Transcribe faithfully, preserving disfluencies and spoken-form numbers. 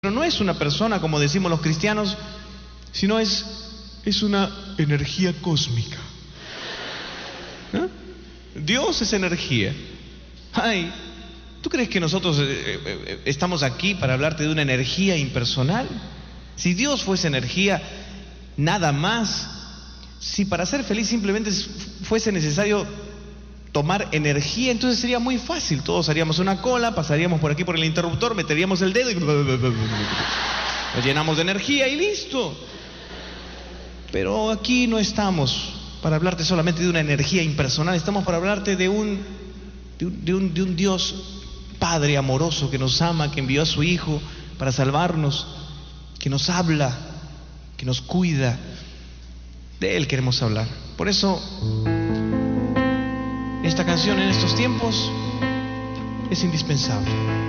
Pero no es una persona, como decimos los cristianos, sino es, es una energía cósmica. ¿Eh? Dios es energía. Ay, ¿tú crees que nosotros eh, eh, estamos aquí para hablarte de una energía impersonal? Si Dios fuese energía, nada más. Si para ser feliz simplemente fuese necesario tomar energía, entonces sería muy fácil. Todos haríamos una cola, pasaríamos por aquí por el interruptor, meteríamos el dedo y nos llenamos de energía y listo. Pero aquí no estamos para hablarte solamente de una energía impersonal, estamos para hablarte de un, de un, de un, de un Dios Padre amoroso que nos ama, que envió a su Hijo para salvarnos, que nos habla, que nos cuida. De Él queremos hablar. Por eso esta canción en estos tiempos es indispensable.